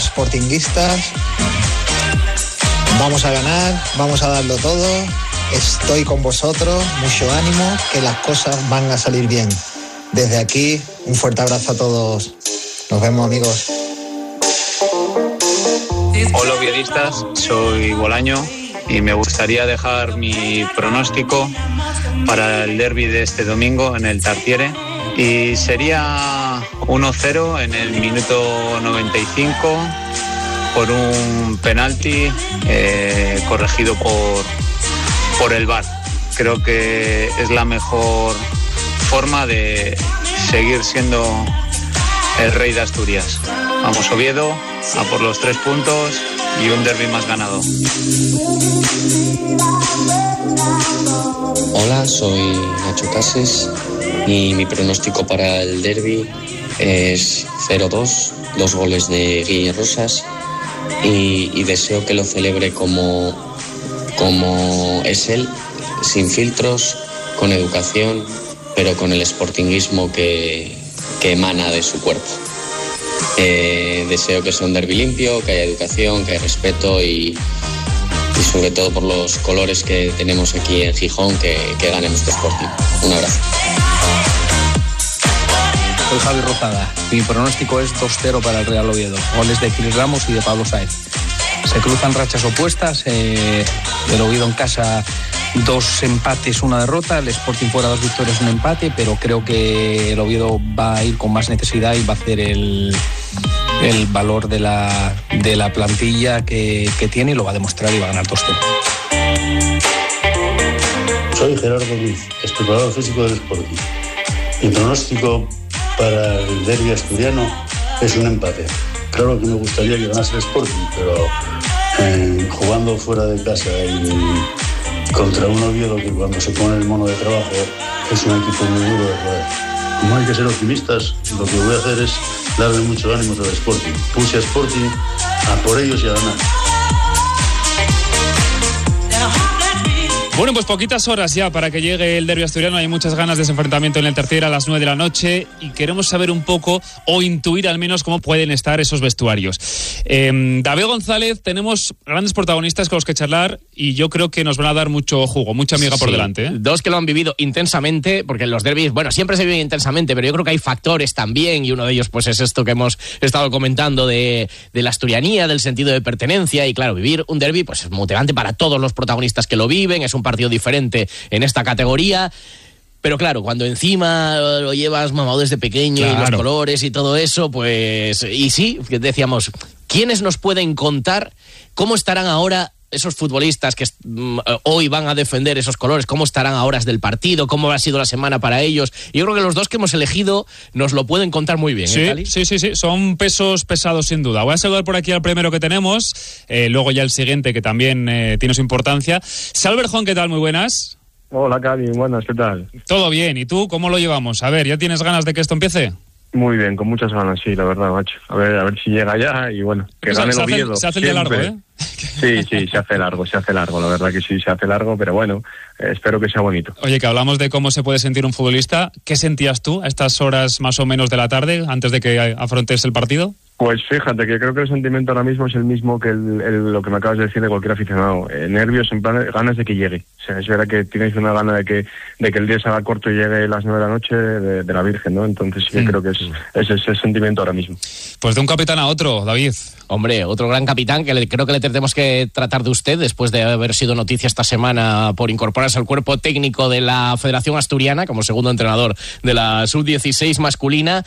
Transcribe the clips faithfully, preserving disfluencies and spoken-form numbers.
los sportinguistas. Vamos a ganar, vamos a darlo todo. Estoy con vosotros, mucho ánimo, que las cosas van a salir bien. Desde aquí, un fuerte abrazo a todos. Nos vemos, amigos. Hola, violinistas, soy Bolaño y me gustaría dejar mi pronóstico para el derbi de este domingo en el Tartiere. Y sería uno cero en el minuto noventa y cinco por un penalti eh, corregido por, por el V A R. Creo que es la mejor forma de seguir siendo el rey de Asturias. Vamos, Oviedo, a por los tres puntos y un derbi más ganado. Hola, soy Nacho Cases y mi pronóstico para el derbi es cero dos, dos goles de Guille Rosas, y, y deseo que lo celebre como, como es él, sin filtros, con educación, pero con el sportinguismo que, que emana de su cuerpo. Eh, deseo que sea un derbi limpio, que haya educación, que haya respeto y, y sobre todo por los colores que tenemos aquí en Gijón, que, que gane nuestro Sporting. Un abrazo. Soy Javi Rozada. Mi pronóstico es dos cero para el Real Oviedo. Goles de Cris Ramos y de Pablo Sáez. Se cruzan rachas opuestas. Eh, el Oviedo en casa, dos empates, una derrota. El Sporting fuera, dos victorias, un empate. Pero creo que el Oviedo va a ir con más necesidad y va a hacer el, el valor de la, de la plantilla que, que tiene, y lo va a demostrar y va a ganar dos cero. Soy Gerardo Ruiz, preparador físico del Sporting. Mi pronóstico para el derbi asturiano es un empate. Claro que me gustaría que ganase el Sporting, pero eh, jugando fuera de casa y contra un Oviedo que cuando se pone el mono de trabajo es un equipo muy duro de jugar. No hay que ser optimistas, lo que voy a hacer es darle mucho ánimo al Sporting. Puse a Sporting a por ellos y a ganar. Bueno, pues poquitas horas ya para que llegue el derbi asturiano. Hay muchas ganas de ese enfrentamiento en el Tercera a las nueve de la noche y queremos saber un poco o intuir al menos cómo pueden estar esos vestuarios. Eh, David González, tenemos grandes protagonistas con los que charlar y yo creo que nos van a dar mucho jugo, mucha amiga por sí, delante. ¿eh? Dos que lo han vivido intensamente, porque en los derbis, bueno, siempre se viven intensamente, pero yo creo que hay factores también, y uno de ellos pues es esto que hemos estado comentando de, de la asturianía, del sentido de pertenencia, y claro, vivir un derbi pues es motivante para todos los protagonistas que lo viven, es un partido diferente en esta categoría, pero claro, cuando encima lo llevas mamado desde pequeño, claro, y los colores y todo eso, pues, y sí, decíamos, ¿quiénes nos pueden contar cómo estarán ahora esos futbolistas que mm, hoy van a defender esos colores? ¿Cómo estarán a horas del partido? ¿Cómo ha sido la semana para ellos? Y yo creo que los dos que hemos elegido nos lo pueden contar muy bien. Sí, ¿eh, Cali? sí, sí, sí, son pesos pesados sin duda. Voy a saludar por aquí al primero que tenemos, eh, luego ya el siguiente que también eh, tiene su importancia. Salverjón, ¿qué tal? Muy buenas. Hola, Cali, buenas, ¿qué tal? Todo bien, ¿y tú cómo lo llevamos? A ver, ¿ya tienes ganas de que esto empiece? Muy bien, con muchas ganas, sí, la verdad, macho. A ver, a ver si llega ya y bueno, que pues gane se el Oviedo. Hace, se hace el día largo, ¿eh? Sí, sí, se hace largo, se hace largo, la verdad que sí, se hace largo, pero bueno, eh, espero que sea bonito. Oye, que hablamos de cómo se puede sentir un futbolista. ¿Qué sentías tú a estas horas más o menos de la tarde, antes de que afrontes el partido? Pues fíjate que creo que el sentimiento ahora mismo es el mismo que el, el, lo que me acabas de decir de cualquier aficionado. Eh, nervios, en plan, ganas de que llegue. O sea, es verdad que tienes una gana de que de que el día se haga corto y llegue a las nueve de la noche de, de la Virgen, ¿no? Entonces sí que mm. creo que es, es ese es sentimiento ahora mismo. Pues de un capitán a otro, David. Hombre, otro gran capitán que le, creo que le tenemos que tratar de usted después de haber sido noticia esta semana por incorporarse al cuerpo técnico de la Federación Asturiana como segundo entrenador de la sub dieciséis masculina.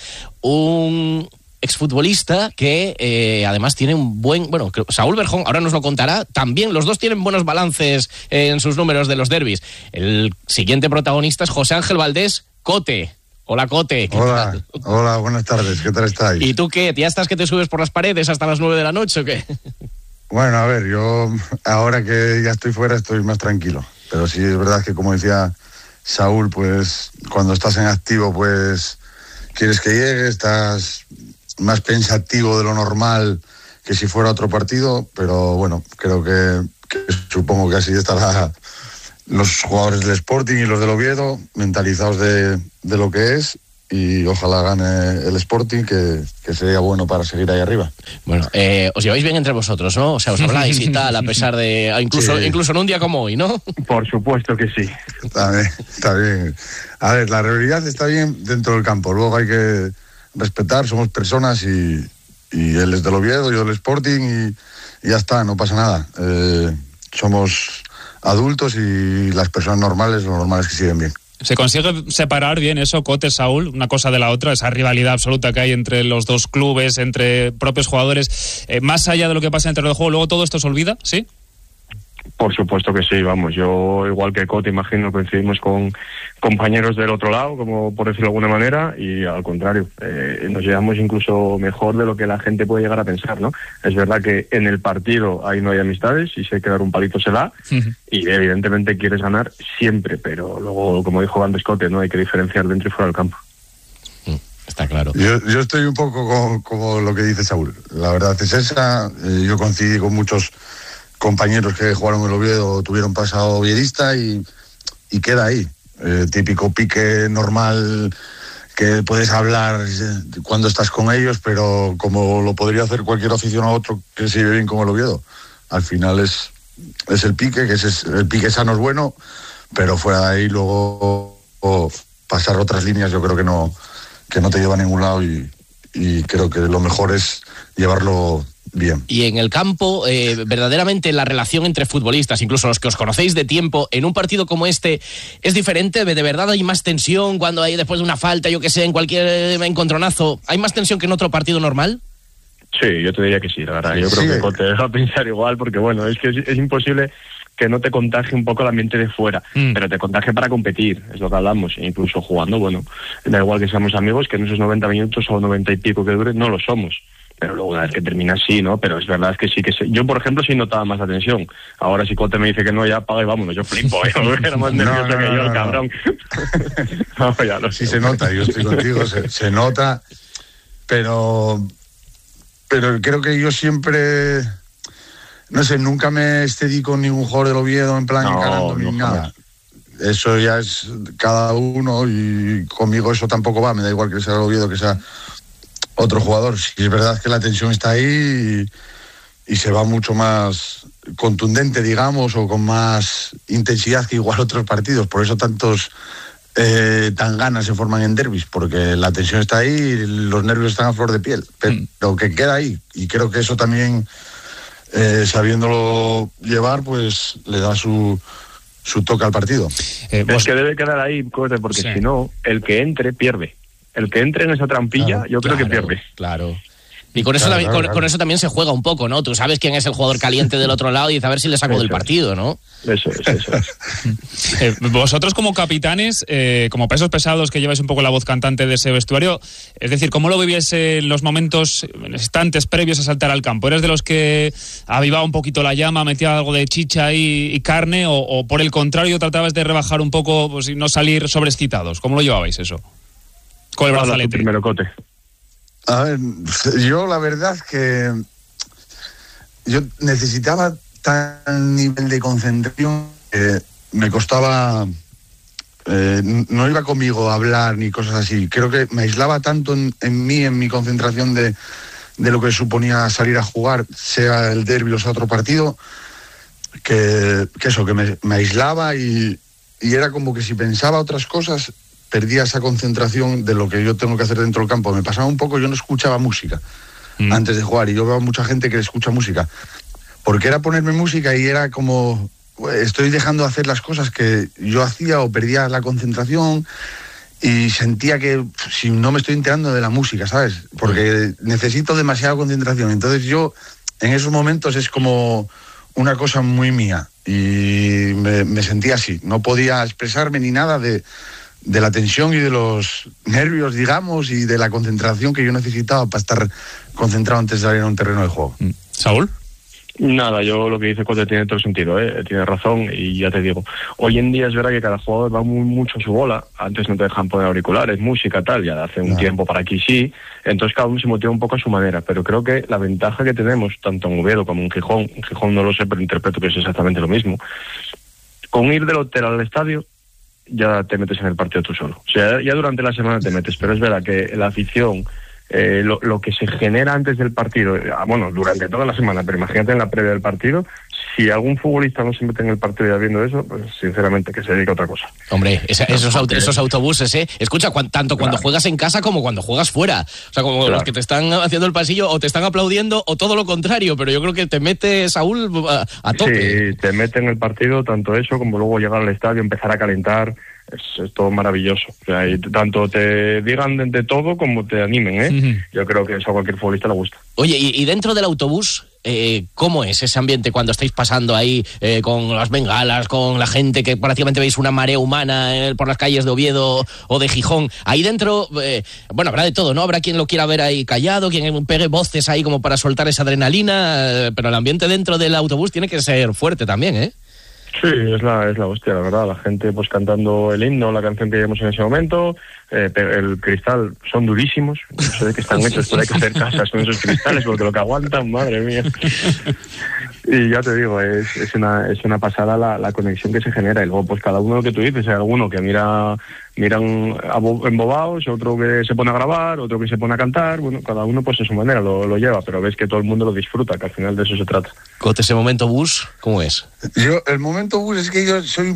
Un exfutbolista que eh, además tiene un buen, bueno, Saúl Berjón ahora nos lo contará, también los dos tienen buenos balances en sus números de los derbis. El siguiente protagonista es José Ángel Valdés, Cote. Hola, Cote. Hola, tal? Hola, buenas tardes, ¿qué tal estáis? ¿Y tú qué? ¿Ya estás que te subes por las paredes hasta las nueve de la noche o qué? Bueno, a ver, yo ahora que ya estoy fuera estoy más tranquilo, pero sí es verdad que como decía Saúl, pues cuando estás en activo pues quieres que llegue, estás más pensativo de lo normal que si fuera otro partido, pero bueno, creo que, que supongo que así estará los jugadores del Sporting y los del Oviedo mentalizados de, de lo que es y ojalá gane el Sporting, que, que sería bueno para seguir ahí arriba. Bueno, eh, os lleváis bien entre vosotros, ¿no? O sea, os habláis y tal, a pesar de... Incluso, sí. incluso en un día como hoy, ¿no? Por supuesto que sí. Está bien, está bien. A ver, la realidad está bien dentro del campo. Luego hay que respetar, somos personas y, y él es del Oviedo, yo del Sporting y, y ya está, no pasa nada. Eh, somos adultos y las personas normales, lo normal es que siguen bien. ¿Se consigue separar bien eso, Cote, Saúl, una cosa de la otra, esa rivalidad absoluta que hay entre los dos clubes, entre propios jugadores, eh, más allá de lo que pasa en el terreno de juego, luego todo esto se olvida, ¿sí? Por supuesto que sí, vamos, yo igual que Cote imagino coincidimos con compañeros del otro lado, como por decirlo de alguna manera, y al contrario, eh, nos llevamos incluso mejor de lo que la gente puede llegar a pensar, ¿no? Es verdad que en el partido ahí no hay amistades y si hay que dar un palito se da, uh-huh. y evidentemente quieres ganar siempre, pero luego, como dijo antes Cote, no hay que diferenciar dentro y fuera del campo. Está claro. Yo, yo estoy un poco como, como lo que dice Saúl, la verdad es esa, eh, yo coincidí con muchos compañeros que jugaron en el Oviedo, tuvieron pasado oviedista y, y queda ahí. Eh, típico pique normal que puedes hablar cuando estás con ellos, pero como lo podría hacer cualquier aficionado a otro que se lleve bien con el Oviedo. Al final es, es el pique, que es el pique sano es bueno, pero fuera de ahí luego o pasar otras líneas yo creo que no, que no te lleva a ningún lado y, y creo que lo mejor es llevarlo bien. Y en el campo, eh, verdaderamente la relación entre futbolistas, incluso los que os conocéis de tiempo, en un partido como este, ¿es diferente? ¿De verdad hay más tensión cuando hay después de una falta, yo que sé, en cualquier encontronazo? ¿Hay más tensión que en otro partido normal? Sí, yo te diría que sí, la verdad. Yo creo sí. que Cote deja a pensar igual, porque bueno, es que es, es imposible que no te contagie un poco el ambiente de fuera, mm. pero te contagie para competir, es lo que hablamos, e incluso jugando, bueno, da igual que seamos amigos, que en esos noventa minutos o noventa y pico que dure, no lo somos. Pero luego una vez que termina sí, ¿no? Pero es verdad es que sí que sé. Yo, por ejemplo, sí notaba más atención. Ahora si Cote me dice que no, ya apaga y vámonos. Yo flipo, ¿eh? Era más nervioso no, no, que yo, no, el cabrón. No, no ya lo sí sé. Se nota, yo estoy contigo, se, se nota, pero pero creo que yo siempre, no sé, nunca me excedí con ningún jugador del Oviedo en plan no, encarando ni no, nada. No. Eso ya es cada uno y conmigo eso tampoco va, me da igual que sea el Oviedo, que sea otro jugador. Sí, es verdad que la tensión está ahí y, y se va mucho más contundente, digamos, o con más intensidad que igual otros partidos. Por eso tantos eh, tan ganas se forman en derbis, porque la tensión está ahí y los nervios están a flor de piel. Pero mm. que queda ahí. Y creo que eso también, eh, sabiéndolo llevar, pues le da su, su toque al partido. Eh, es que debe quedar ahí, porque sí. si no, el que entre pierde. El que entre en esa trampilla, claro, yo creo claro, que pierde. Claro. Y con eso, claro, también, claro, con, claro. con eso también se juega un poco, ¿no? Tú sabes quién es el jugador caliente del otro lado y dices, a ver si le saco eso del partido, ¿no? Eso es, eso es. eh, vosotros como capitanes, eh, como pesos pesados que lleváis un poco la voz cantante de ese vestuario, es decir, ¿cómo lo vivíais en los momentos, en instantes previos a saltar al campo? ¿Eres de los que avivaba un poquito la llama, metía algo de chicha y, y carne, o, o por el contrario tratabas de rebajar un poco, pues, y no salir sobresquitados? ¿Cómo lo llevabais eso? Con el brazalete. Primero, Cote. A ver, yo la verdad que yo necesitaba tal nivel de concentración que me costaba, eh, no iba conmigo a hablar ni cosas así. Creo que me aislaba tanto en, en mí, en mi concentración de, de lo que suponía salir a jugar, sea el derbi o sea otro partido, que, que eso, que me, me aislaba y, y era como que si pensaba otras cosas perdía esa concentración de lo que yo tengo que hacer dentro del campo. Me pasaba un poco, yo no escuchaba música mm. antes de jugar, y yo veo mucha gente que escucha música, porque era ponerme música y era como, estoy dejando de hacer las cosas que yo hacía, o perdía la concentración y sentía que si no me estoy enterando de la música, ¿sabes? Porque mm. necesito demasiada concentración. Entonces yo, en esos momentos, es como una cosa muy mía y me, me sentía así, no podía expresarme ni nada de de la tensión y de los nervios, digamos, y de la concentración que yo necesitaba para estar concentrado antes de salir a un terreno de juego. ¿Saúl? Nada, yo lo que dice Cote tiene todo sentido, ¿eh? Tiene razón, y ya te digo, hoy en día es verdad que cada jugador va muy mucho a su bola. Antes no te dejan poner auriculares, música, tal, ya hace un no. tiempo para aquí sí, entonces cada uno se motiva un poco a su manera, pero creo que la ventaja que tenemos, tanto en Oviedo como en Gijón, en Gijón no lo sé, pero interpreto que es exactamente lo mismo, con ir del hotel al estadio, ya te metes en el partido tú solo. O sea, ya durante la semana te metes, pero es verdad que la afición, eh, lo, lo que se genera antes del partido, bueno, durante toda la semana, pero imagínate en la previa del partido, si algún futbolista no se mete en el partido ya viendo eso, pues sinceramente que se dedique a otra cosa. Hombre, esa, esos, aut esos autobuses, ¿eh? Escucha, cu tanto cuando claro. juegas en casa como cuando juegas fuera. O sea, como claro. los que te están haciendo el pasillo o te están aplaudiendo o todo lo contrario, pero yo creo que te mete, Saúl, a, a tope. Sí, te mete en el partido, tanto eso como luego llegar al estadio, empezar a calentar. Es, es todo maravilloso. O sea, y tanto te digan de, de todo como te animen, ¿eh? Uh-huh. Yo creo que eso a cualquier futbolista le gusta. Oye, y, y dentro del autobús, eh, ¿cómo es ese ambiente cuando estáis pasando ahí eh, con las bengalas, con la gente que prácticamente veis una marea humana eh, por las calles de Oviedo o de Gijón? Ahí dentro, eh, bueno, habrá de todo, ¿no? Habrá quien lo quiera ver ahí callado, quien pegue voces ahí como para soltar esa adrenalina, eh, pero el ambiente dentro del autobús tiene que ser fuerte también, ¿eh? Sí, es la, es la hostia, la verdad. La gente pues cantando el himno, la canción que llevamos en ese momento. Eh, el cristal son durísimos. No sé de qué están hechos, pero hay que hacer casas con esos cristales porque lo que aguantan, madre mía. Y ya te digo, es, es, una, es una pasada la, la conexión que se genera. Y luego pues cada uno lo que tú dices, hay alguno que mira miran embobados, otro que se pone a grabar, otro que se pone a cantar. Bueno, cada uno pues a su manera lo, lo lleva, pero ves que todo el mundo lo disfruta, que al final de eso se trata. Cote, ese momento bus, ¿cómo es? Yo, el momento bus es que yo soy...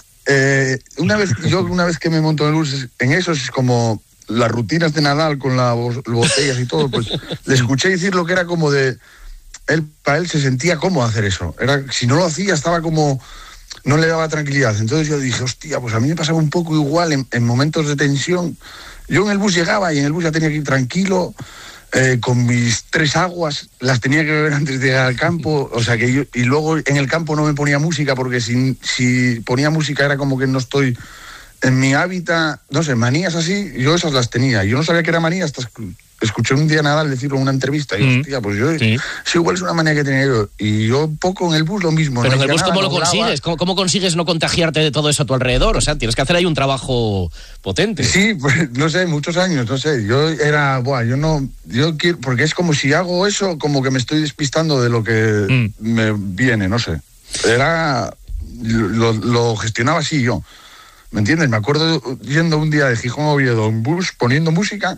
Eh, una vez yo una vez que me monto en el bus, en eso es como las rutinas de Nadal con las botellas y todo, pues le escuché decir lo que era como de... Él, para él se sentía cómodo hacer eso. Era, si no lo hacía estaba como... no le daba tranquilidad. Entonces yo dije, hostia, pues a mí me pasaba un poco igual en, en momentos de tensión. Yo en el bus llegaba y en el bus ya tenía que ir tranquilo, eh, con mis tres aguas, las tenía que beber antes de llegar al campo, o sea que yo, y luego en el campo no me ponía música, porque si, si ponía música era como que no estoy en mi hábitat, no sé, manías así, yo esas las tenía. Yo no sabía que era manía hasta escuché un día Nadal decirlo en una entrevista, y mm. hostia, pues yo, sí. sí, igual es una manía que tenía yo, y yo un poco en el bus lo mismo. Pero no en el bus, nada, ¿cómo no lo consigues? ¿Cómo, ¿Cómo consigues no contagiarte de todo eso a tu alrededor? O sea, tienes que hacer ahí un trabajo potente. Sí, pues no sé, muchos años, no sé, yo era, buah, yo no, yo quiero, porque es como si hago eso, como que me estoy despistando de lo que mm. me viene, no sé. Era, lo, lo gestionaba así yo, ¿me entiendes? Me acuerdo yendo un día de Gijón a Oviedo en bus, poniendo música,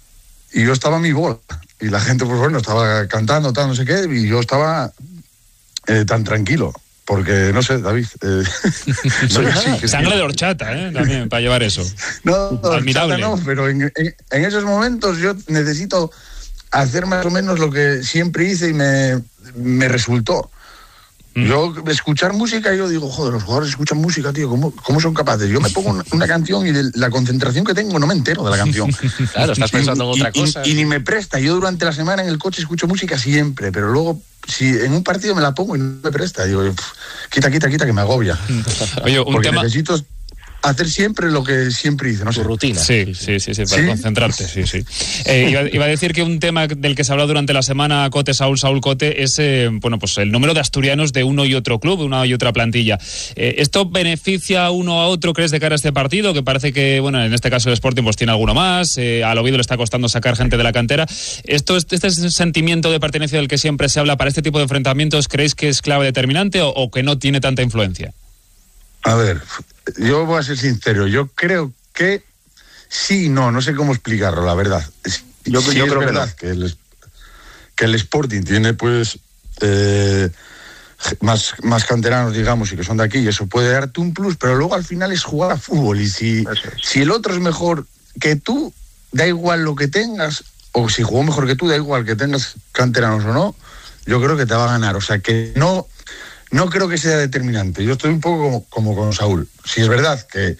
y yo estaba a mi bola, y la gente, pues bueno, estaba cantando, tal, no sé qué, y yo estaba eh, tan tranquilo, porque, no sé, David, eh, soy así. Sangre de horchata, ¿eh? También, para llevar eso. No, no, admirable. No, pero en, en, en esos momentos yo necesito hacer más o menos lo que siempre hice y me, me resultó. Yo, escuchar música, yo digo, joder, los jugadores escuchan música, tío, ¿cómo, cómo son capaces? Yo me pongo una, una canción y de la concentración que tengo no me entero de la canción. Claro, estás pensando y, en otra y, cosa. Y, y ni me presta. Yo durante la semana en el coche escucho música siempre, pero luego, si en un partido me la pongo y no me presta, digo, quita, quita, quita, que me agobia. Oye, un Porque tema... necesito hacer siempre lo que siempre hice, no sé. Tu rutina. Sí, sí, sí, sí, para ¿Sí? concentrarte, sí, sí. Eh, iba, iba a decir que un tema del que se ha hablado durante la semana, Cote, Saúl, Saúl Cote, es, eh, bueno, pues el número de asturianos de uno y otro club, una y otra plantilla. Eh, ¿Esto beneficia uno a otro, crees, de cara a este partido? Que parece que, bueno, en este caso el Sporting pues tiene alguno más, eh, al Oviedo le está costando sacar gente de la cantera. ¿Esto, este sentimiento de pertenencia del que siempre se habla para este tipo de enfrentamientos, creéis que es clave determinante o, o que no tiene tanta influencia? A ver, yo voy a ser sincero, yo creo que sí, no, no sé cómo explicarlo, la verdad. Yo, sí, yo es creo verdad que, no. que, el, que el Sporting tiene pues eh, más, más canteranos, digamos, y que son de aquí, y eso puede darte un plus, pero luego al final es jugar a fútbol, y si, si el otro es mejor que tú, da igual lo que tengas, o si jugó mejor que tú, da igual que tengas canteranos o no, yo creo que te va a ganar, o sea que no... No creo que sea determinante. Yo estoy un poco como, como con Saúl. Si es verdad que,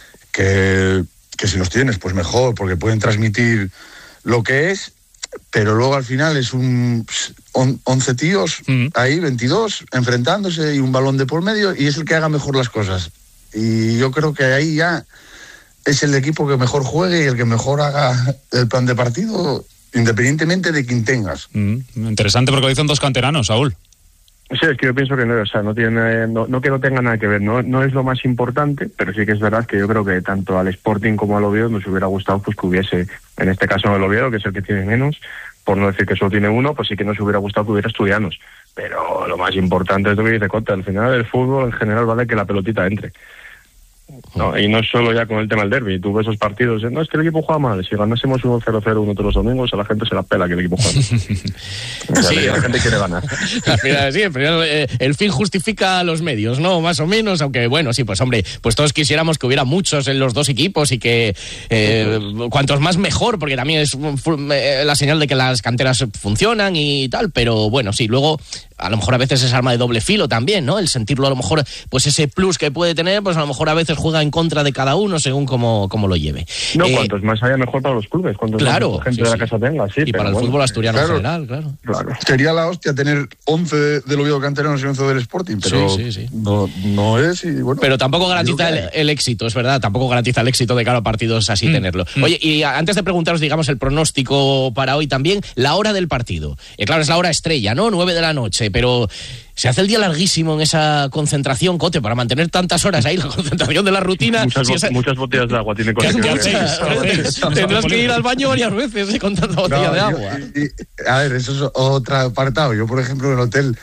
que, que si los tienes, pues mejor, porque pueden transmitir lo que es, pero luego al final es un on, once tíos, mm. ahí, veintidós, enfrentándose y un balón de por medio, y es el que haga mejor las cosas. Y yo creo que ahí ya es el equipo que mejor juegue y el que mejor haga el plan de partido, independientemente de quién tengas. Mm. Interesante, porque lo dicen dos canteranos, Saúl. Sí, es que yo pienso que no, o sea, no tiene, no, no que no tenga nada que ver, no, no es lo más importante, pero sí que es verdad que yo creo que tanto al Sporting como al Oviedo nos hubiera gustado pues que hubiese, en este caso el Oviedo, que es el que tiene menos, por no decir que solo tiene uno, pues sí que nos hubiera gustado que hubiera Asturianos, pero lo más importante es lo que dice Cota, al final del fútbol en general vale que la pelotita entre. No, y no es solo ya con el tema del derbi. Tú ves esos partidos, no, es que el equipo juega mal. Si ganásemos uno cero cero uno todos los domingos, a la gente se la pela que el equipo juega mal. O sea, sí, la gente quiere ganar. Al final, sí, al final, eh, el fin justifica los medios, ¿no? Más o menos, aunque bueno, sí, pues hombre, pues todos quisiéramos que hubiera muchos en los dos equipos y que eh, cuantos más mejor, porque también es eh, la señal de que las canteras funcionan y tal, pero bueno, sí, luego a lo mejor a veces es arma de doble filo también, ¿no? El sentirlo a lo mejor, pues ese plus que puede tener, pues a lo mejor a veces juega en contra de cada uno según cómo, cómo lo lleve. No, eh, cuantos más haya mejor para los clubes, cuantos claro, más gente sí, de la sí. casa tenga, sí. Y para el bueno, fútbol asturiano claro, en general, claro. claro. Sería la hostia tener once de, del Oviedo canteranos y once del Sporting, pero sí, sí, sí. No, no es y bueno. Pero tampoco garantiza el, el éxito, es verdad, tampoco garantiza el éxito de cada partido así mm. tenerlo. Mm. Oye, y antes de preguntaros, digamos, el pronóstico para hoy también, la hora del partido. Eh, claro, es la hora estrella, ¿no? Nueve de la noche, pero se hace el día larguísimo en esa concentración, Cote, para mantener tantas horas ahí, la concentración de la rutina. Muchas, si esa... muchas botellas de agua tiene que ver. Tendrás que ir al baño varias veces, ¿eh? Con tanta botella no, de yo, agua. Y, y, a ver, eso es otro apartado. Yo, por ejemplo, en el hotel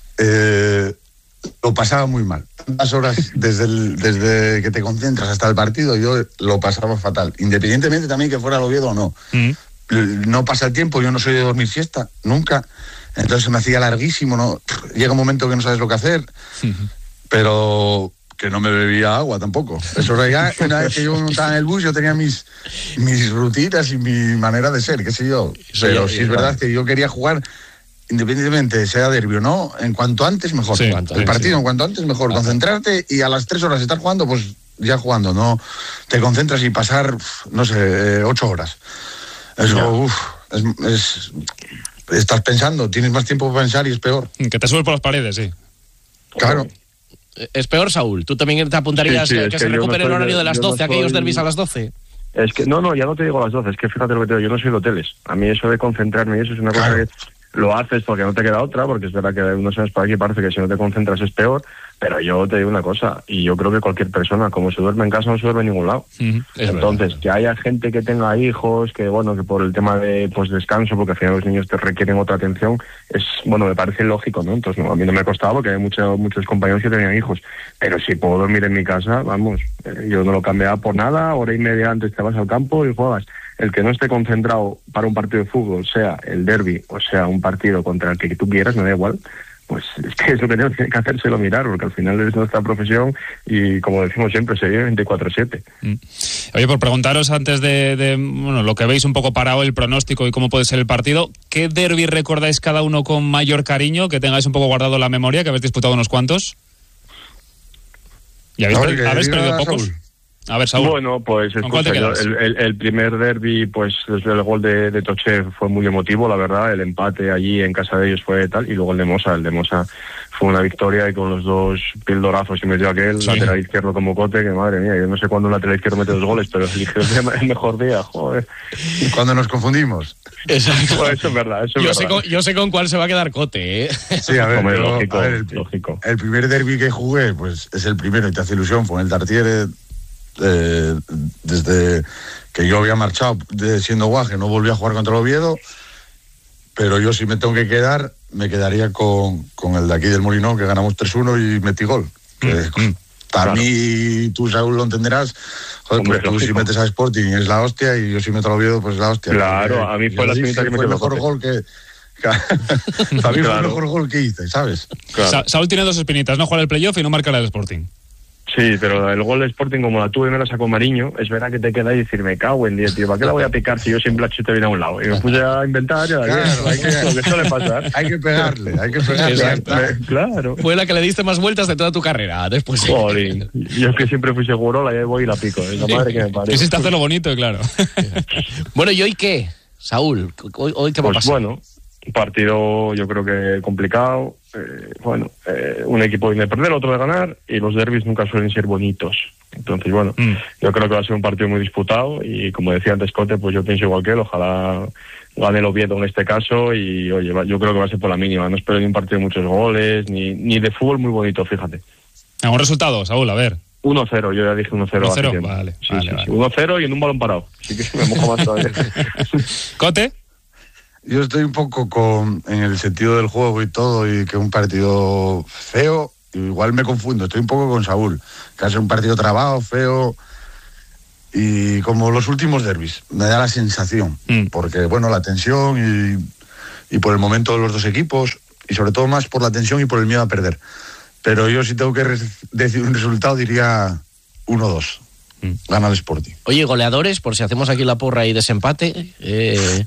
eh, lo pasaba muy mal. Tantas horas desde, el, desde que te concentras hasta el partido, yo lo pasaba fatal. Independientemente también que fuera el Oviedo o no. Mm. No pasa el tiempo, yo no soy de dormir siesta, nunca. Entonces se me hacía larguísimo, ¿no? Llega un momento que no sabes lo que hacer, uh-huh. pero que no me bebía agua tampoco. Eso era ya, una vez que yo montaba en el bus, yo tenía mis, mis rutinas y mi manera de ser, qué sé yo. Pero sí, sí es verdad que yo quería jugar, independientemente sea derbi o no, en cuanto antes mejor. Sí, el sí, partido sí. en cuanto antes mejor. Ah, concentrarte y a las tres horas estar jugando, pues ya jugando, no te concentras y pasar, no sé, eh, ocho horas. Eso, no. uff, es... es estás pensando, tienes más tiempo para pensar y es peor. Que te subes por las paredes, sí. Claro. Es peor, Saúl. ¿Tú también te apuntarías sí, sí, que, que se recupere no el horario de las doce, no soy... aquellos derbis a las doce? Es que, no, no, ya no te digo a las doce, es que fíjate lo que te digo, yo no soy de hoteles. A mí eso de concentrarme y eso es una claro. cosa que lo haces porque no te queda otra, porque es verdad que unos años para aquí parece que si no te concentras es peor, pero yo te digo una cosa, y yo creo que cualquier persona, como se duerme en casa, no se duerme en ningún lado. Uh-huh. Entonces, verdad. Que haya gente que tenga hijos, que bueno, que por el tema de pues descanso, porque al final los niños te requieren otra atención, es bueno, me parece lógico, ¿no? Entonces, no, a mí no me ha costado porque hay mucho, muchos compañeros que tenían hijos, pero si puedo dormir en mi casa, vamos, eh, yo no lo cambiaba por nada, hora y media antes te vas al campo y juegas. El que no esté concentrado para un partido de fútbol, sea el derbi o sea un partido contra el que tú quieras, me da igual, pues es que es lo que tiene que hacérselo mirar, porque al final es nuestra profesión y como decimos siempre, se vive veinticuatro siete. Mm. Oye, por preguntaros antes de, de bueno, lo que veis un poco parado, el pronóstico y cómo puede ser el partido, ¿qué derbi recordáis cada uno con mayor cariño, que tengáis un poco guardado en la memoria, que habéis disputado unos cuantos? ¿Y habéis, ver, per- ¿habéis perdido pocos? Saúl. A ver, Saúl. Bueno, pues escucha, yo, el, el, el primer derbi, pues desde el gol de, de Toche fue muy emotivo, la verdad, el empate allí en casa de ellos fue tal, y luego el de Mosa, el de Mosa fue una victoria y con los dos pildorazos y metió aquel, sí. lateral izquierdo como Cote, que madre mía, yo no sé cuándo un lateral izquierdo mete dos goles, pero eligió el mejor día, joder. Cuando nos confundimos. Exacto. Pues eso es verdad, eso es yo, verdad. Sé con, yo sé con cuál se va a quedar Cote, ¿eh? Sí, a ver, Hombre, pero, lógico, a ver el, lógico. El primer derbi que jugué, pues es el primero y te hace ilusión, fue en el Tartiere. Eh, desde que yo había marchado de siendo guaje, no volví a jugar contra el Oviedo, pero yo si me tengo que quedar, me quedaría con, con el de aquí del Molinón, que ganamos tres uno y metí gol. Que, mm, para claro. mí, tú, Saúl, lo entenderás. Joder, Hombre, pues tú lógico. Si metes a Sporting es la hostia, y yo si meto al Oviedo, pues es la hostia. Claro, que, a mí fue la espinita que me fue el mejor gol que... Para mí claro. fue el mejor gol que hice, ¿sabes? Claro. Sa- Saúl tiene dos espinitas, no jugar el playoff y no marcar el Sporting. Sí, pero el gol de Sporting, como la tuve y me la sacó Mariño, es verdad que te queda y decir, me cago en diez, tío, ¿para qué la voy a picar si yo siempre la chute bien a un lado? Y me puse a inventar, ya, claro, hay que, lo que suele pasar. Hay que pegarle, hay que pegarle. Claro. Fue la que le diste más vueltas de toda tu carrera, después. Jolín, yo es que siempre fui seguro, la voy y la pico, es la madre que me parió. Quisiste hacerlo bonito, claro. Bueno, ¿y hoy qué, Saúl? ¿Hoy, hoy qué va pues a pasar? Bueno, un partido yo creo que complicado, eh, bueno, eh, un equipo viene de perder, otro de ganar, y los derbis nunca suelen ser bonitos. Entonces, bueno, mm. yo creo que va a ser un partido muy disputado, y como decía antes Cote, pues yo pienso igual que él, ojalá gane el Oviedo en este caso, y oye, yo creo que va a ser por la mínima, no espero ni un partido de muchos goles, ni, ni de fútbol muy bonito, fíjate. ¿Algún resultado, Saúl? A ver. uno cero, yo ya dije uno cero. uno cero, vale, sí, vale, sí, vale. Sí. uno cero y en un balón parado, así que me mojo más todavía. ¿Cote? Yo estoy un poco con en el sentido del juego y todo, y que un partido feo igual me confundo, estoy un poco con Saúl, que hace un partido trabado, feo, y como los últimos derbis, me da la sensación, mm. porque bueno, la tensión y, y por el momento de los dos equipos, y sobre todo más por la tensión y por el miedo a perder. Pero yo si tengo que re- decir un resultado diría uno dos. Mm. Gana el Sporting. Oye, goleadores, por si hacemos aquí la porra y desempate. Eh...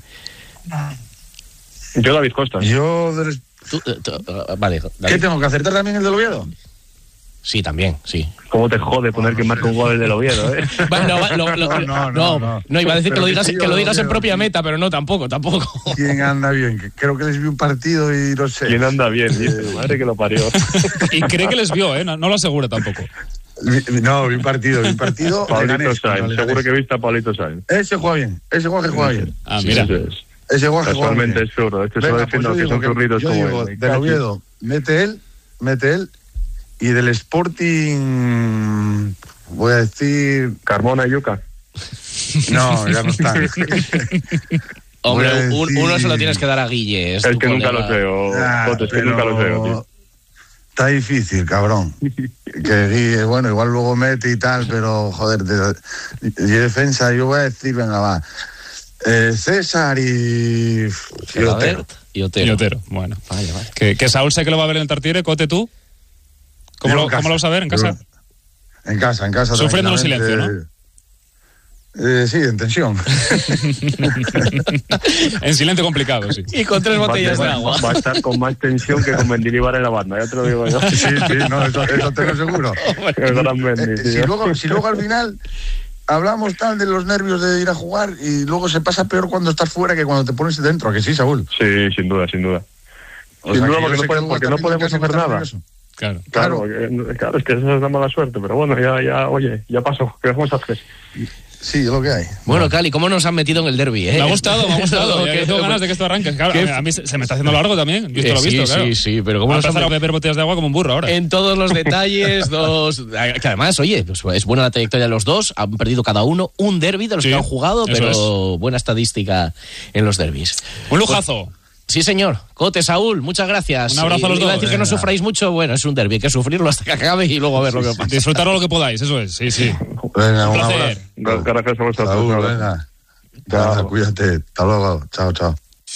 Yo David Costa. Yo... Del... Tú, tú, uh, vale, David. ¿Qué tengo que acertar también el del Oviedo? Sí, también, sí. ¿Cómo te jode poner no, que marca un gol del Oviedo, eh? Bueno, no, lo, lo, no, no, no, no, no, iba a decir pero que lo digas, que lo digas en propia meta, pero no, tampoco, tampoco. ¿Quién anda bien? Creo que les vi un partido y no sé. ¿Quién anda bien? Dice, madre que lo parió. Y cree que les vio, ¿eh? No, no lo asegura tampoco. No, vi un partido, vi un partido. Pablito Sainz, seguro que viste a Pablito Sainz. Ese juega bien, ese juega que juega bien. Ah, mira. Sí, ese es. Ese juega que juega bien. Casualmente es zurdo, este solo diciendo pues que son zurritos como digo, él. Del Oviedo, mete él, mete él. Y del Sporting, voy a decir... Carmona y Yuca. No, ya no están. Hombre, decir... uno se lo tienes que dar a Guille. Es, es que nunca los veo, ah, Cote, es que nunca los veo, tío. Está difícil, cabrón. Que Guille, bueno, igual luego mete y tal, pero, joder, de, de defensa, yo voy a decir, venga, va. Eh, César y... Y Otero. Y Otero. Y Otero, bueno. Vaya, vaya. Que, que Saúl sé que lo va a ver en el Tartiere, Cote, ¿tú? ¿Cómo lo, ¿Cómo lo vas a ver? ¿En casa? En casa, en casa. Sufriendo en silencio, ¿no? Eh, sí, en tensión. En silencio complicado, sí. Y con tres botellas de agua. Va a estar con más tensión que con Mendilibar en la banda, ya te lo digo yo. Sí, sí, no, eso, eso te lo seguro. Mendy, eh, si, luego, si luego al final hablamos tal de los nervios de ir a jugar y luego se pasa peor cuando estás fuera que cuando te pones dentro, ¿a que sí, Saúl? Sí, sin duda, sin duda. O sin sea, duda porque no, podemos, porque no podemos hacer nada. Claro, claro, claro, claro, es que eso es la mala suerte, pero bueno, ya, ya, oye, ya pasó, ¿qué vamos a hacer? Sí, es lo que hay. Bueno, Cali, ¿cómo nos han metido en el derbi? ¿Eh? Me ha gustado, me ha gustado. que tengo ganas de que esto arranque. Claro, a mí se me está haciendo largo también. Visto lo visto, sí, claro. Sí, sí, pero ¿cómo va a nos empezar han... a beber botellas de agua como un burro ahora? En todos los detalles, dos... Que además, oye, pues es buena la trayectoria de los dos. Han perdido cada uno un derbi de los sí, que han jugado, pero es. Buena estadística en los derbis. Un lujazo. Pues, sí, señor. Cote, Saúl, muchas gracias. Un abrazo a los Iba dos. a decir que no sufráis mucho, bueno, es un derbi, hay que sufrirlo hasta que acabe y luego a ver sí, lo que sí. pasa. Disfrutarlo lo que podáis, eso es, sí, sí. Venga, un un placer. abrazo. Gracias a vosotros. Saúl, venga. Chao. Cuídate, hasta luego. Chao, chao.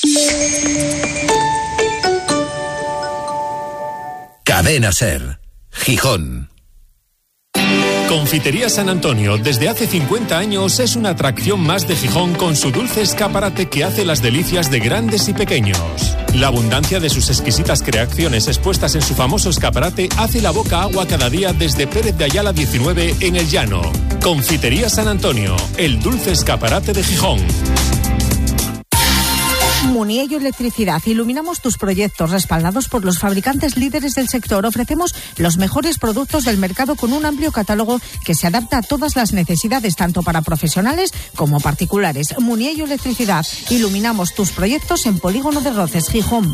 Cadena Ser, Gijón. Confitería San Antonio, desde hace cincuenta años, es una atracción más de Gijón con su dulce escaparate que hace las delicias de grandes y pequeños. La abundancia de sus exquisitas creaciones expuestas en su famoso escaparate hace la boca agua cada día desde Pérez de Ayala diecinueve en El Llano. Confitería San Antonio, el dulce escaparate de Gijón. Muniello Electricidad. Iluminamos tus proyectos respaldados por los fabricantes líderes del sector. Ofrecemos los mejores productos del mercado con un amplio catálogo que se adapta a todas las necesidades, tanto para profesionales como particulares. Muniello Electricidad. Iluminamos tus proyectos en Polígono de Roces, Gijón.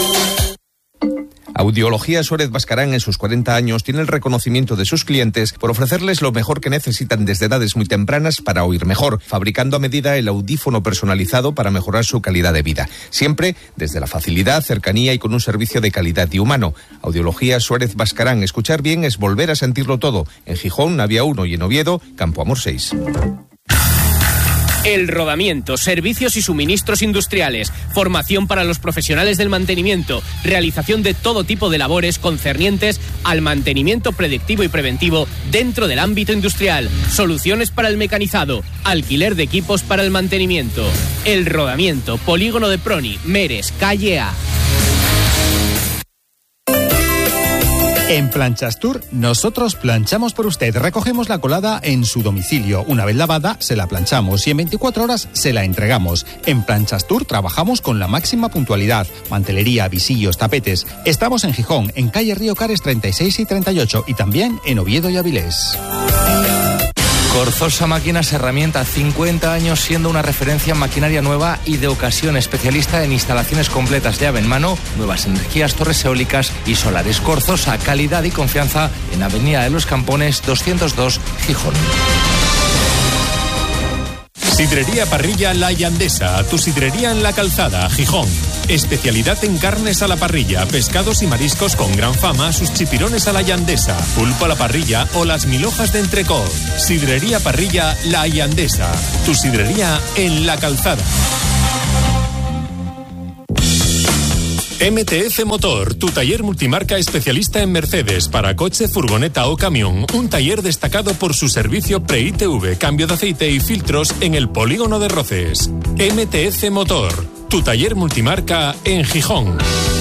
Audiología Suárez Bascarán, en sus cuarenta años, tiene el reconocimiento de sus clientes por ofrecerles lo mejor que necesitan desde edades muy tempranas para oír mejor, fabricando a medida el audífono personalizado para mejorar su calidad de vida. Siempre desde la facilidad, cercanía y con un servicio de calidad y humano. Audiología Suárez Bascarán. Escuchar bien es volver a sentirlo todo. En Gijón, Navia uno, y en Oviedo, Campo Amor seis. El rodamiento, servicios y suministros industriales, formación para los profesionales del mantenimiento, realización de todo tipo de labores concernientes al mantenimiento predictivo y preventivo dentro del ámbito industrial, soluciones para el mecanizado, alquiler de equipos para el mantenimiento. El rodamiento, Polígono de Proni, Meres, Calle A. En Planchastur, nosotros planchamos por usted. Recogemos la colada en su domicilio. Una vez lavada, se la planchamos y en veinticuatro horas se la entregamos. En Planchastur trabajamos con la máxima puntualidad. Mantelería, visillos, tapetes. Estamos en Gijón, en calle Río Cares treinta y seis y treinta y ocho, y también en Oviedo y Avilés. Corzosa Máquinas Herramienta, cincuenta años siendo una referencia en maquinaria nueva y de ocasión, especialista en instalaciones completas llave en mano, nuevas energías, torres eólicas y solares. Corzosa, calidad y confianza en Avenida de los Campones doscientos dos, Gijón. Sidrería Parrilla La Yandesa, tu sidrería en La Calzada, Gijón. Especialidad en carnes a la parrilla, pescados y mariscos con gran fama, sus chipirones a la yandesa, pulpo a la parrilla o las mil hojas de entrecot. Sidrería Parrilla La Yandesa. Tu sidrería en La Calzada. M T F Motor, tu taller multimarca especialista en Mercedes para coche, furgoneta o camión. Un taller destacado por su servicio pre-I T V, cambio de aceite y filtros en el polígono de Roces. M T F Motor, tu taller multimarca en Gijón.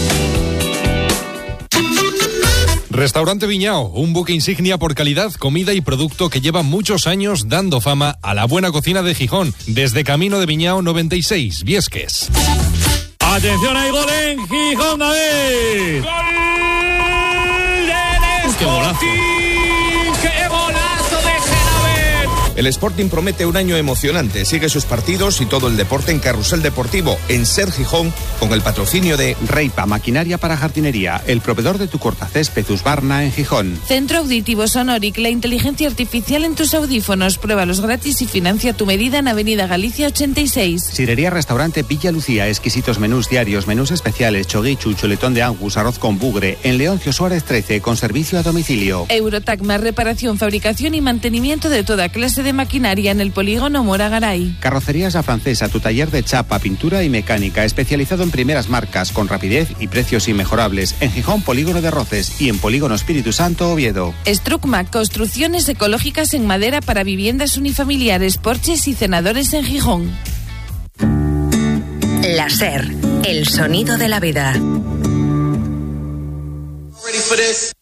Restaurante Viñao, un buque insignia por calidad, comida y producto que lleva muchos años dando fama a la buena cocina de Gijón, desde Camino de Viñao noventa y seis, Viesques. Atención, hay gol en Gijón, David. ¡Gol del Sporting! ¡Qué golazo de Genavet! El Sporting promete un año emocionante. Sigue sus partidos y todo el deporte en Carrusel Deportivo, en Ser Gijón, con el patrocinio de Reipa, maquinaria para jardinería, el proveedor de tu cortacésped Husqvarna en Gijón. Centro Auditivo Sonoric, la inteligencia artificial en tus audífonos. Pruébalos gratis y financia tu medida en Avenida Galicia ochenta y seis. Sirería Restaurante Villa Lucía, exquisitos menús diarios, menús especiales, choguichu, chuletón de angus, arroz con bugre, en Leoncio Suárez trece, con servicio a domicilio. Eurotacma, reparación, fabricación y mantenimiento de toda clase de maquinaria en el polígono Mora Garay. Carrocerías La Francesa, tu taller de chapa, pintura y mecánica, especializado en primeras marcas, con rapidez y precios inmejorables. En Gijón, Polígono de Roces, y en Polígono Espíritu Santo, Oviedo. Strucma, construcciones ecológicas en madera para viviendas unifamiliares, porches y cenadores en Gijón. La SER, el sonido de la vida. Ready for this?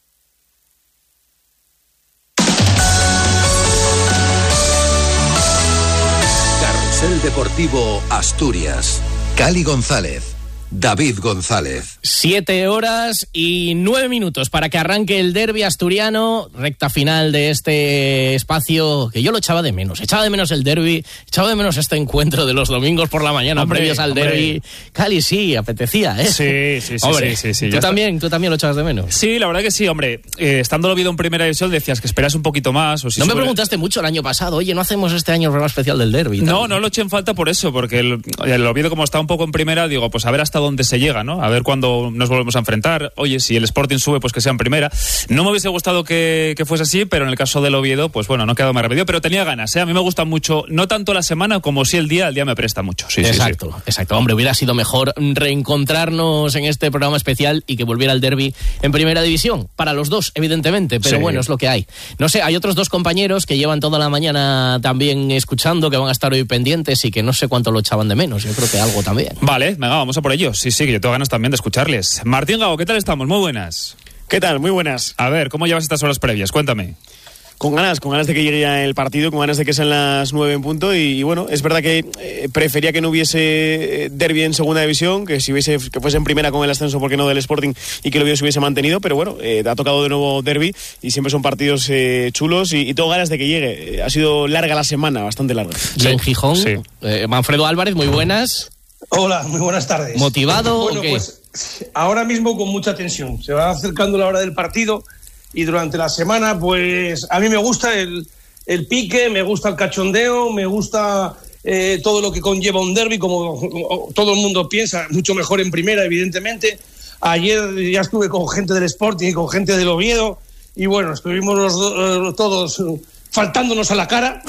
Carrusel Deportivo Asturias. Cali González. David González. Siete horas y nueve minutos para que arranque el derbi asturiano, recta final de este espacio que yo lo echaba de menos. Echaba de menos el derbi, echaba de menos este encuentro de los domingos por la mañana, hombre, previos al hombre. derbi. Cali, sí, apetecía, ¿eh? Sí, sí, sí. Hombre, sí, sí, sí, ¿tú, también, ¿tú también lo echabas de menos? Sí, la verdad que sí, hombre. Eh, estando el Oviedo en primera división decías que esperas un poquito más. O si no sube... me preguntaste mucho el año pasado, oye, ¿no hacemos este año el programa especial del derbi? No, no lo eché en falta por eso, porque el, el Oviedo como está un poco en primera, digo, pues a ver hasta dónde se llega, ¿no? A ver cuándo nos volvemos a enfrentar. Oye, si el Sporting sube, pues que sea en primera. No me hubiese gustado que, que fuese así, pero en el caso del Oviedo, pues bueno, no ha quedado más remedio, pero tenía ganas, ¿eh? A mí me gusta mucho, no tanto la semana como si el día, el día me presta mucho. Sí, exacto, sí, sí. exacto. Hombre, hubiera sido mejor reencontrarnos en este programa especial y que volviera el derbi en primera división. Para los dos, evidentemente, pero sí. Bueno, es lo que hay. No sé, hay otros dos compañeros que llevan toda la mañana también escuchando, que van a estar hoy pendientes y que no sé cuánto lo echaban de menos. Yo creo que algo también. Vale, venga, vamos a por ello. Sí, sí, que yo tengo ganas también de escucharles. Martín Gago, ¿qué tal estamos? Muy buenas. ¿Qué tal? Muy buenas. A ver, ¿cómo llevas estas horas previas? Cuéntame. Con ganas, con ganas de que llegue ya el partido, con ganas de que sean las nueve en punto y, y bueno, es verdad que eh, prefería que no hubiese derbi en segunda división, que si hubiese, que fuese en primera con el ascenso, porque no del Sporting, y que el Oviedo se hubiese mantenido, pero bueno, eh, ha tocado de nuevo derbi y siempre son partidos eh, chulos y, y tengo ganas de que llegue. Eh, ha sido larga la semana, bastante larga. Y sí. En Gijón, sí. eh, Manfredo Álvarez, muy buenas. Hola, muy buenas tardes. ¿Motivado bueno, o qué? Pues ahora mismo con mucha tensión. Se va acercando la hora del partido y durante la semana, pues a mí me gusta el, el pique, me gusta el cachondeo, me gusta eh, todo lo que conlleva un derbi, como todo el mundo piensa, mucho mejor en primera, evidentemente. Ayer ya estuve con gente del Sporting y con gente del Oviedo y bueno, estuvimos los, eh, todos faltándonos a la cara.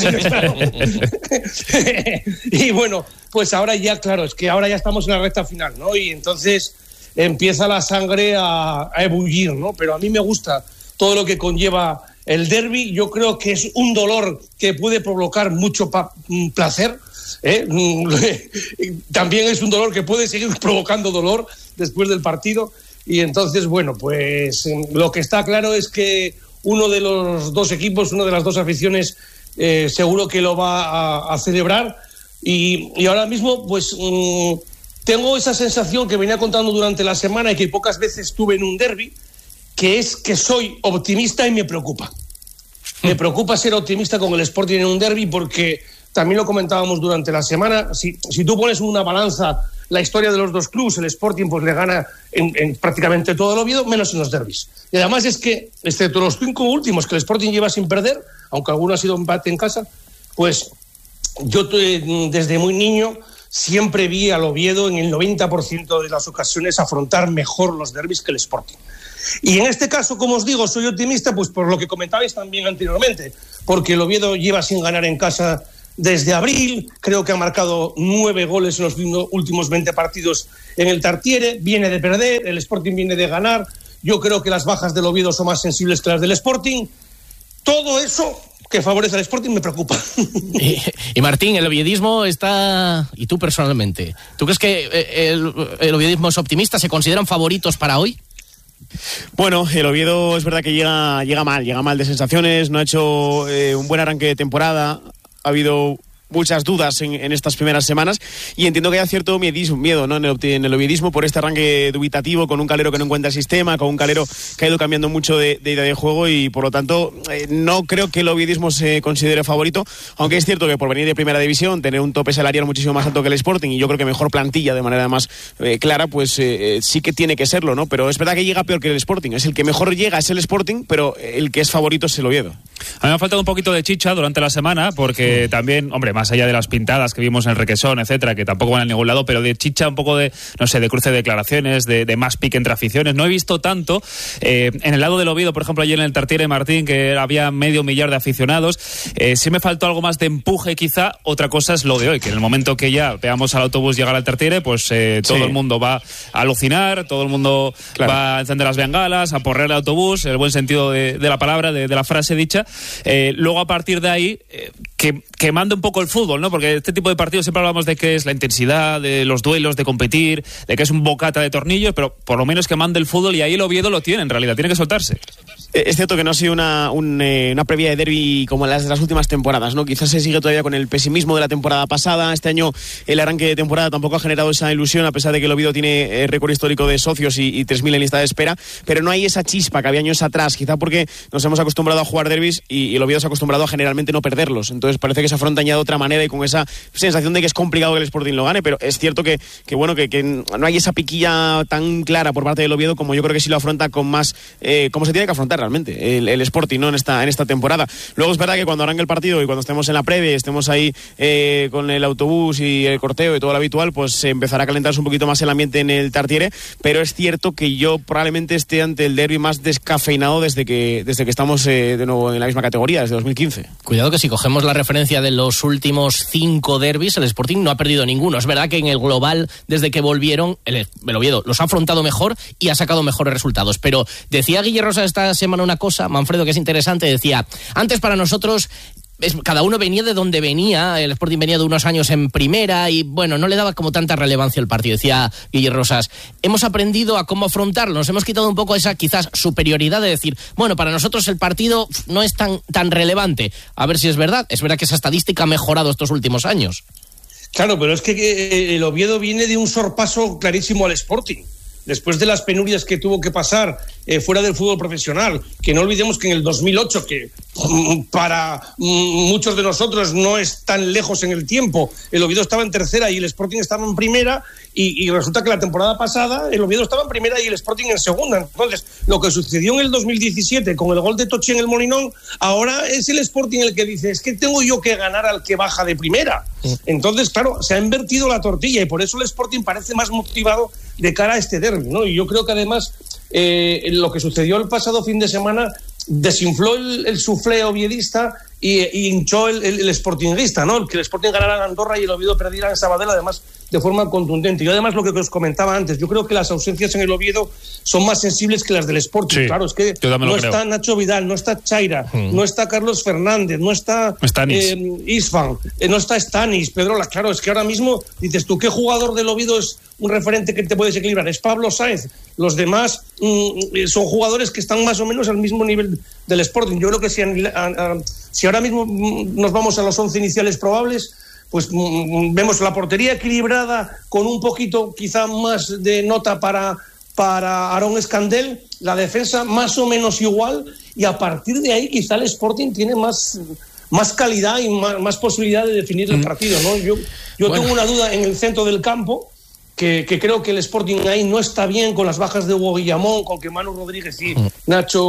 Y bueno, pues ahora ya, claro, es que ahora ya estamos en la recta final, ¿no? Y entonces empieza la sangre a, a ebullir, ¿no? Pero a mí me gusta todo lo que conlleva el derbi. Yo creo que es un dolor que puede provocar mucho pa- placer, ¿eh? También es un dolor que puede seguir provocando dolor después del partido. Y entonces, bueno, pues lo que está claro es que uno de los dos equipos, una de las dos aficiones, eh, seguro que lo va a, a celebrar. Y, y ahora mismo, pues mmm, tengo esa sensación que venía contando durante la semana y que pocas veces tuve en un derbi, que es que soy optimista y me preocupa. Me preocupa ser optimista con el Sporting en un derbi porque también lo comentábamos durante la semana. Si, si tú pones una balanza la historia de los dos clubes, el Sporting pues le gana en, en prácticamente todo el Oviedo, menos en los derbis. Y además es que, excepto los cinco últimos que el Sporting lleva sin perder, aunque alguno ha sido empate en casa, pues yo desde muy niño siempre vi al Oviedo en el noventa por ciento de las ocasiones afrontar mejor los derbis que el Sporting. Y en este caso, como os digo, soy optimista pues por lo que comentabais también anteriormente, porque el Oviedo lleva sin ganar en casa desde abril, creo que ha marcado nueve goles en los últimos veinte partidos en el Tartiere, viene de perder, el Sporting viene de ganar, yo creo que las bajas del Oviedo son más sensibles que las del Sporting. Todo eso que favorece al Sporting me preocupa. Y, y Martín, el oviedismo está... ¿Y tú personalmente? ¿Tú crees que el, el oviedismo es optimista? ¿Se consideran favoritos para hoy? Bueno, el Oviedo es verdad que llega, llega mal, llega mal de sensaciones, no ha hecho eh, un buen arranque de temporada, ha habido muchas dudas en, en estas primeras semanas y entiendo que hay cierto miedismo, miedo ¿no? en, el, en el oviedismo por este arranque dubitativo, con un Calero que no encuentra el sistema, con un Calero que ha ido cambiando mucho de, de idea de juego y por lo tanto eh, no creo que el oviedismo se considere favorito, aunque es cierto que por venir de primera división, tener un tope salarial muchísimo más alto que el Sporting y yo creo que mejor plantilla de manera más eh, clara, pues eh, sí que tiene que serlo, ¿no? Pero es verdad que llega peor que el Sporting, es el que mejor llega es el Sporting, pero el que es favorito es el Oviedo. A mí me ha faltado un poquito de chicha durante la semana porque mm. también, hombre, más allá de las pintadas que vimos en el Requesón, etcétera, que tampoco van a ningún lado, pero de chicha un poco de, no sé, de cruce de declaraciones, de, de más pique entre aficiones. No he visto tanto. Eh, en el lado del Oviedo, por ejemplo, ayer en el Tartiere Martín, que había medio millar de aficionados, eh, sí me faltó algo más de empuje quizá. Otra cosa es lo de hoy, que en el momento que ya veamos al autobús llegar al Tartiere, pues eh, todo sí. el mundo va a alucinar, todo el mundo claro. va a encender las bengalas, a porrear el autobús, en el buen sentido de, de la palabra, de, de la frase dicha. Eh, luego a partir de ahí, eh, que, que mande un poco el fútbol, ¿no? Porque este tipo de partidos siempre hablamos de que es la intensidad, de los duelos, de competir, de que es un bocata de tornillos, pero por lo menos que mande el fútbol y ahí el Oviedo lo tiene, en realidad, tiene que soltarse. Es cierto que no ha sido una, un, eh, una previa de derbi como las de las últimas temporadas, ¿no? Quizás se sigue todavía con el pesimismo de la temporada pasada. Este año el arranque de temporada tampoco ha generado esa ilusión, a pesar de que el Oviedo tiene eh, récord histórico de socios y, y tres mil en lista de espera, pero no hay esa chispa que había años atrás, quizá porque nos hemos acostumbrado a jugar derbis y, y el Oviedo se ha acostumbrado a generalmente no perderlos. Entonces parece que se afronta ya de otra manera y con esa sensación de que es complicado que el Sporting lo gane, pero es cierto que, que bueno, que, que no hay esa piquilla tan clara por parte del Oviedo como yo creo que sí lo afronta con más, eh, como se tiene que afrontar realmente el, el Sporting, ¿no? En esta, en esta temporada. Luego es verdad que cuando arranque el partido y cuando estemos en la previa, estemos ahí eh, con el autobús y el corteo y todo lo habitual, pues se empezará a calentarse un poquito más el ambiente en el Tartiere, pero es cierto que yo probablemente esté ante el derbi más descafeinado desde que, desde que estamos eh, de nuevo en la misma categoría, desde dos mil quince. Cuidado que si cogemos la referencia de los últimos cinco derbis, el Sporting no ha perdido ninguno. Es verdad que en el global, desde que volvieron, el, el Oviedo los ha afrontado mejor y ha sacado mejores resultados. Pero decía Guille Rosa esta semana una cosa, Manfredo, que es interesante, decía, antes para nosotros es, cada uno venía de donde venía, el Sporting venía de unos años en primera y bueno, no le daba como tanta relevancia al partido, decía Guille Rosas. Hemos aprendido a cómo afrontarlo, nos hemos quitado un poco esa quizás superioridad de decir, bueno, para nosotros el partido no es tan, tan relevante. A ver si es verdad, es verdad que esa estadística ha mejorado estos últimos años. Claro, pero es que el Oviedo viene de un sorpaso clarísimo al Sporting. Después de las penurias que tuvo que pasar eh, fuera del fútbol profesional, que no olvidemos que en el dos mil ocho, que mm, para mm, muchos de nosotros no es tan lejos en el tiempo, el Oviedo estaba en tercera y el Sporting estaba en primera, y, y resulta que la temporada pasada el Oviedo estaba en primera y el Sporting en segunda. Entonces, lo que sucedió en el dos mil diecisiete con el gol de Tochi en el Molinón, ahora es el Sporting el que dice, es que tengo yo que ganar al que baja de primera. Entonces, claro, se ha invertido la tortilla y por eso el Sporting parece más motivado de cara a este derbi, ¿no? Y yo creo que además eh, lo que sucedió el pasado fin de semana desinfló el, el suflé oviedista y, y hinchó el, el, el sportinguista, ¿no? El que el Sporting ganara en Andorra y el Oviedo perdiera en Sabadell, además de forma contundente. Y además lo que os comentaba antes, yo creo que las ausencias en el Oviedo son más sensibles que las del Sporting. Sí, claro, es que no está Nacho Vidal, no está Chaira, mm. no está Carlos Fernández, no está eh, Isfan, eh, no está Stanis, Pedrola. Claro, es que ahora mismo dices tú, ¿qué jugador del Oviedo es un referente que te puede desequilibrar? Es Pablo Sáenz. Los demás mm, son jugadores que están más o menos al mismo nivel del Sporting. Yo creo que si, a, a, si ahora mismo nos vamos a los once iniciales probables, pues mm, vemos la portería equilibrada con un poquito quizá más de nota para, para Aarón Escandel, la defensa más o menos igual, y a partir de ahí quizá el Sporting tiene más, más calidad y más, más posibilidad de definir el partido, ¿no? Yo, yo bueno. tengo una duda en el centro del campo, Que, que creo que el Sporting ahí no está bien con las bajas de Hugo Guillamón, con que Manu Rodríguez y Nacho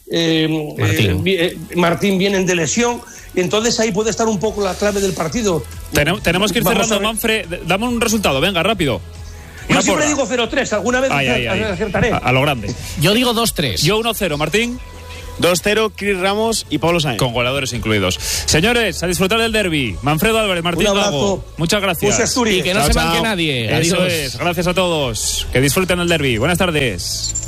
eh, Martín. Eh, Martín vienen de lesión, y entonces ahí puede estar un poco la clave del partido. Tenemos, tenemos que ir Vamos cerrando, a ver. Manfred. Dame un resultado, venga, rápido. Yo Una siempre porra. digo cero tres, alguna vez Ay, ay, ay. acertaré. A, a lo grande. Yo digo dos tres. Yo uno cero, Martín. dos cero, Chris Ramos y Pablo Sáenz. Con goleadores incluidos. Señores, a disfrutar del derbi. Manfredo Álvarez, Martín Un abrazo. Gago. Muchas gracias. Pues Asturias. Y que no Chao, se chao. manque nadie. Eso Adiós. es. Gracias a todos. Que disfruten el derbi. Buenas tardes.